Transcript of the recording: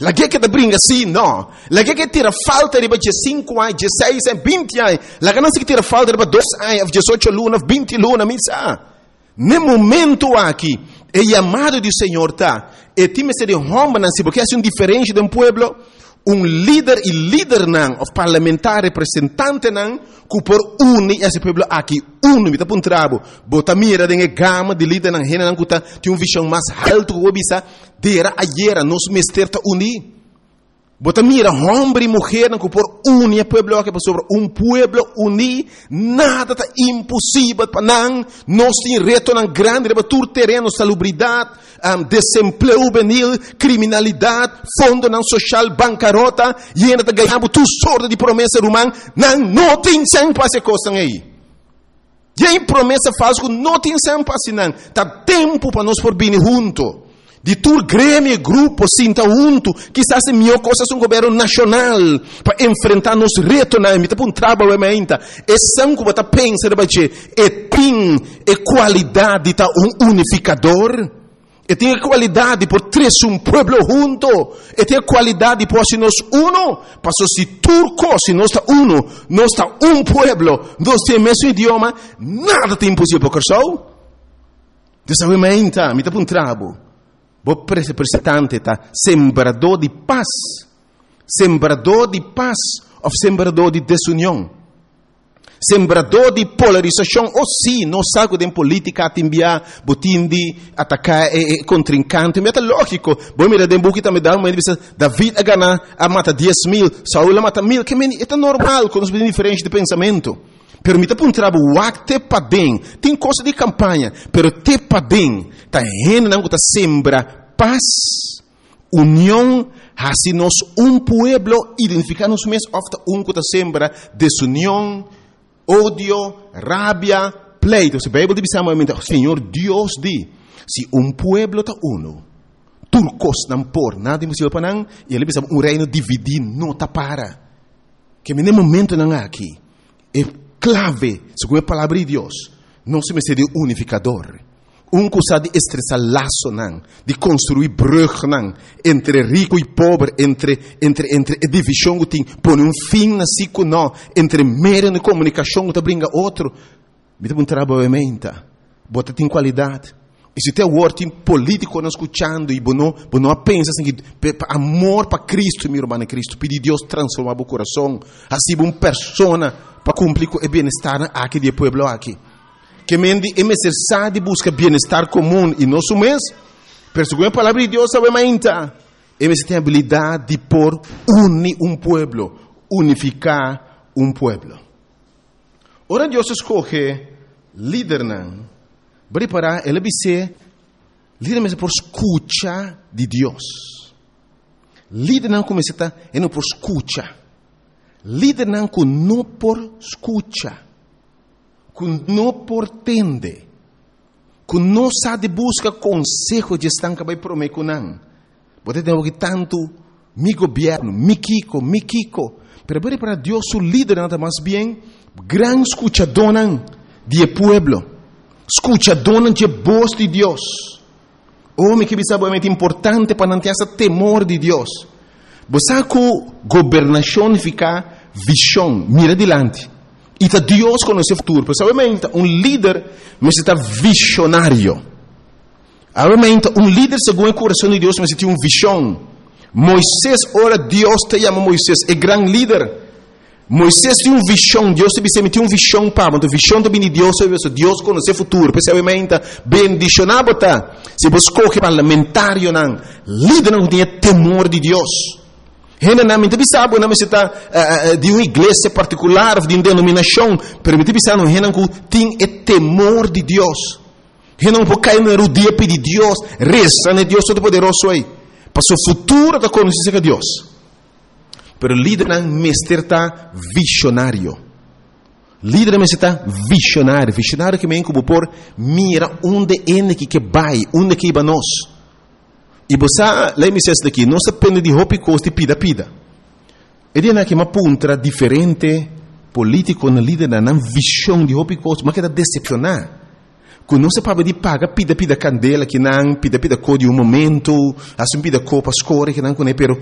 La que te brinca assim, não. La que tira falta de 5 anos, 16 anos, 20 anos. La que não se tira falta de 2 anos, 18 lunas, 20 lunas, misa. No momento aqui, é chamado do Senhor, tá? E time se de homem, porque é diferente de um pueblo. Líder e líder não, o parlamentar representante não, que por unir esse povo aqui, me tá puntrabo, bota mira de gama de líder não, rena não que tem visão mais alto que o bisa, dera ayer nos mester ta unir. Bota mira, homem e mulher não que por unir o povo aqui sobre pueblo unir, nada tá impossível para não, nós tem reto não grande, para tur terreno, salubridade, desemprego juvenil, criminalidade, fundo não social, bancarrota, e ainda tá ganhando tu sorte de promessa romana, não tem sem passe coisa aí. E aí promessa falsa, não tem sem passe não, tá tempo para nós por vir junto. De tur grêmio, grupo, sinta junto, quizás é melhor coisa um governo nacional para enfrentar nos retos na emita para trabalho ainda. É sangue para pensar é tem qualidade tá unificador. E tem qualidade por três pueblo junto. E tem qualidade por se nós para se turco, se nós está nós está pueblo, nós temos mesmo idioma, nada tem impossível para o Dessa ainda, me tá para trabalho. O representante tá sembrador de paz ou sembrador de desunião, sembrador de polarização, ou sim, não sabe de política a enviar, botim de atacar contrincante, mas é lógico, bom mira de buki também dá uma divisão, David a ganhar a mata 10.000, Saul a mata 1.000, que é normal quando nós diferentes de pensamento. Permita para um trabalho, o para bem, tem coisa de campanha, pero te para bem, tá rendo não tá sembra paz, união, assim nós pueblo identificar-nos mesmo, ofta que tá sembra desunião, ódio, rabia, pleito. Se a Bíblia dizamente, Senhor Deus diz, se pueblo tá turcos não por nada impossível para não, e ele diz reino dividido não tá para, que no momento não aqui, é clave, segundo a palavra de Deus, não se me de unificador. Que sabe de estressar laço, de construir brug, entre rico e pobre, entre divisão que tem, pôr fim na ciclo, não, entre meio de comunicação que brinca outro, me dá trabalho bota tem qualidade. E se tem word político não escutando, e não pensa assim, amor para Cristo, meu irmão Cristo, pedir Deus transformar o coração, assim uma pessoa para cumprir o bem-estar aqui do povo aqui. Que mende é necessário buscar bem-estar comum e nosso mês, pero segundo a palavra de Deus, sabe ainda, é necessário a habilidade de por unir pueblo, unificar pueblo. Ora Deus escolhe líder não, preparar ele ser líder mesmo por escuta de Deus. Líder não começa a não por escuta. Líder não por escuta, não por tende, não sabe buscar conselho de estar que vai prometer não. Pode ter tanto mi governo, mi Kiko, pero para Deus o líder nada mais bem, gran escuchador de pueblo, escuchador de voz de Deus. Homem que sabe é importante para não ter esse temor de Deus. Você que governação fica visão, mira adiante. E tá Deus conhece o futuro. Porque obviamente líder necessita visionário. Obviamente líder segundo o coração de Deus necessita visão. Moisés, ora Deus te chama Moisés, é grande líder. Moisés tem visão, Deus te tem visão para, mas visão também de Deus, Deus conhece o futuro. Porque obviamente bendicionado tá. Se você escolhe parlamentário não, líder não tem temor de Deus. Renamente bisabo não está de uma igreja particular ou de uma denominação, permite bisabo não tem temor de Deus. Não pode cair no dia pedir Deus, reza né Deus todo poderoso aí. Para o futuro da conhecer de Deus. Pero líder não mestre está visionário. Líder não está visionário, visionário que me como por mira onde que vai, onde que vai nós. E você, lembra isso daqui, não se depende de roupa e costa e pida. E daí que uma punta diferente, político, na líder, na visão de roupa e costa, mas que está decepcionar. Quando não se pode de paga, pida candela, que não, pida cor de um momento, assim pida copa, escora, que não, pero